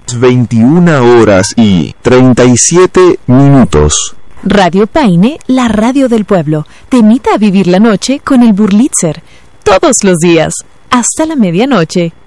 21:37. Radio Paine, la radio del pueblo, te invita a vivir la noche con el Burlitzer. Todos los días, hasta la medianoche.